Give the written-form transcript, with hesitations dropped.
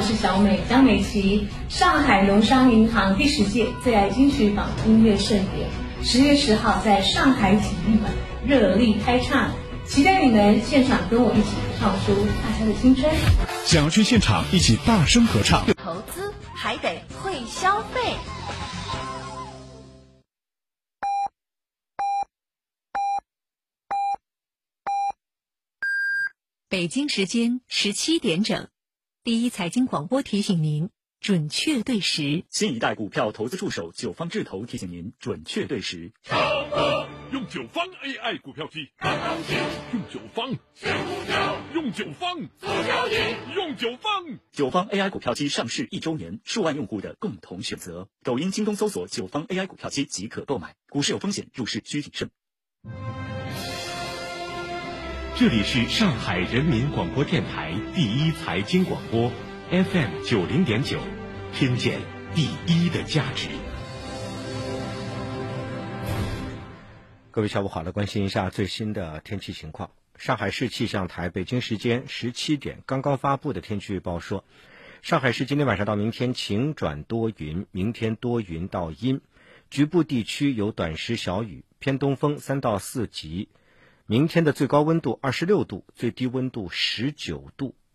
是小美张美琪。上海农商银行第10届最爱金曲榜音乐盛典10月10号在上海体育馆热力开唱，期待你们现场跟我一起唱出大家的青春。 想要去现场一起大声合唱， 投资还得会消费。北京时间17点整，第一财经广播提醒您准确对时。 新一代股票投资助手九方智投提醒您准确对时。 用九方 AI 股票机，看行情；用九方选股票，用九方做交易，用九方。 九方 AI 股票机上市1周年，数万用户的共同选择。抖音、京东搜索九方 AI 股票机即可购买。股市有风险，入市需谨慎。 这里是上海人民广播电台第一财经广播 FM 90.9，听见第一的价值。 各位下午好，来关心一下最新的天气情况。上海市气象台北京时间17点刚刚发布的天气预报说，上海市今天晚上到明天晴转多云，明天多云到阴，局部地区有短时小雨，偏东风3到4级。明天的最高温度26度，最低温度19度。